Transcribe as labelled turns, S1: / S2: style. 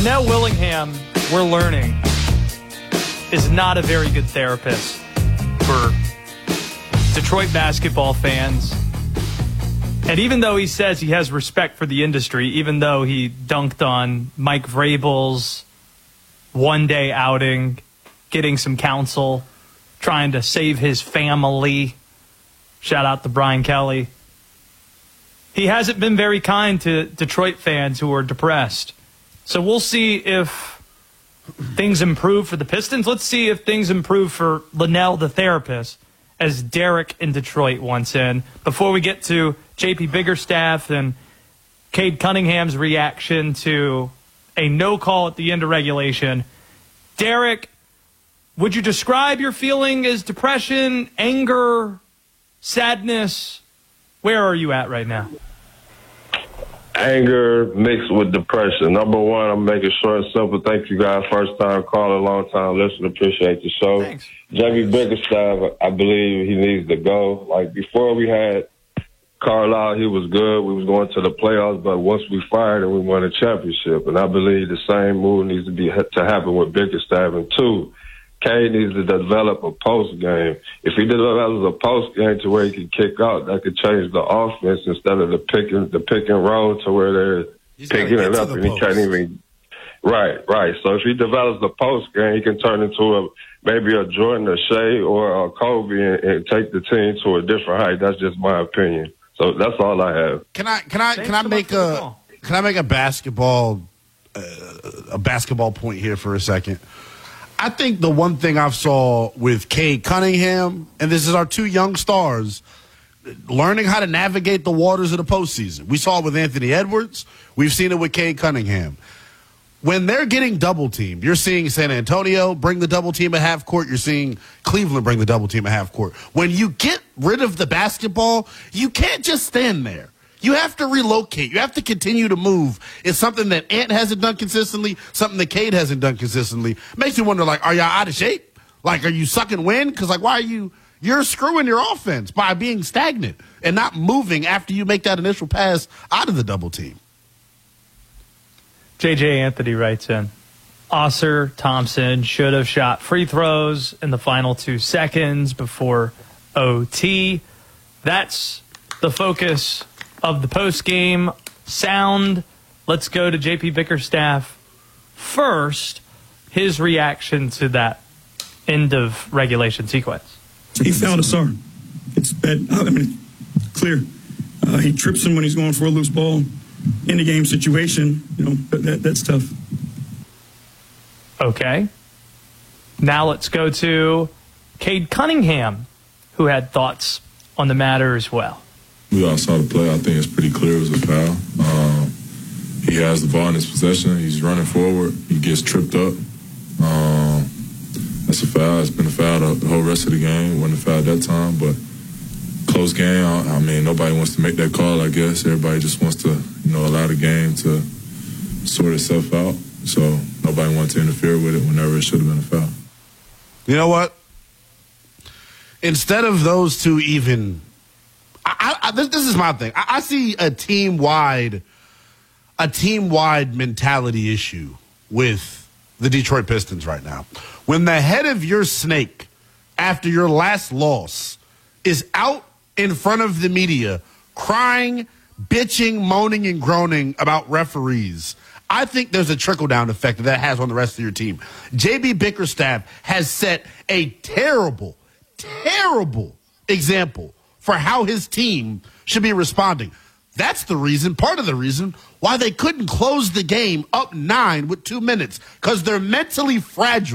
S1: Linnell Willingham, we're learning, is not a very good therapist for Detroit basketball fans. And even though he says he has respect for the industry, even though he dunked on Mike Vrabel's one-day outing, getting some counsel, trying to save his family, shout out to Brian Kelly, he hasn't been very kind to Detroit fans who are depressed. So we'll see if things improve for the Pistons. Let's see if things improve for Linnell, the therapist, as Derek in Detroit wants in. Before we get to JP Biggerstaff and Cade Cunningham's reaction to a no call at the end of regulation, Derek, would you describe your feeling as depression, anger, sadness? Where are you at right now?
S2: Anger mixed with depression. Number one, I'm making short and simple. Thank you guys. First time caller, long time listener. Appreciate the show.
S1: Thanks.
S2: JB Biggerstaff, I believe he needs to go. Like before we had Carlisle, he was good. We was going to the playoffs, but once we fired him, we won a championship. And I believe the same move needs to happen with Biggerstaff. And two, Cade needs to develop a post game. If he develops a post game to where he can kick out, that could change the offense instead of the pick and roll to where they're picking it up and he can't even. Right. So if he develops the post game, he can turn into maybe a Jordan, a Shea, or a Kobe and take the team to a different height. That's just my opinion. So that's all I have.
S3: Can I make a basketball point here for a second? I think the one thing I've saw with Cade Cunningham, and this is our two young stars, learning how to navigate the waters of the postseason. We saw it with Anthony Edwards. We've seen it with Cade Cunningham. When they're getting double-teamed, you're seeing San Antonio bring the double team at half court. You're seeing Cleveland bring the double team at half court. When you get rid of the basketball, you can't just stand there. You have to relocate. You have to continue to move. It's something that Ant hasn't done consistently, something that Cade hasn't done consistently. Makes you wonder, like, are y'all out of shape? Like, are you sucking wind? Because, like, why are you're screwing your offense by being stagnant and not moving after you make that initial pass out of the double team.
S1: JJ Anthony writes in, Oscar Thompson should have shot free throws in the final 2 seconds before OT. That's the focus of the post-game sound. Let's go to JP Bickerstaff first. His reaction to that end of regulation sequence.
S4: He fouled Ausar. It's bad. I mean, clear. He trips him when he's going for a loose ball. In the game situation, that's tough.
S1: Okay. Now let's go to Cade Cunningham, who had thoughts on the matter as well.
S5: We all saw the play. I think it's pretty clear it was a foul. He has the ball in his possession. He's running forward. He gets tripped up. That's a foul. It's been a foul the whole rest of the game. It wasn't a foul at that time, but close game. I mean, nobody wants to make that call, I guess. Everybody just wants to, allow the game to sort itself out. So nobody wants to interfere with it whenever it should have been a foul.
S3: You know what? Instead of those two even... this is my thing. I see a team-wide mentality issue with the Detroit Pistons right now. When the head of your snake, after your last loss, is out in front of the media crying, bitching, moaning, and groaning about referees, I think there's a trickle-down effect that has on the rest of your team. JB Bickerstaff has set a terrible, terrible example for how his team should be responding. That's the reason, part of the reason, why they couldn't close the game up 9 with 2 minutes, because they're mentally fragile.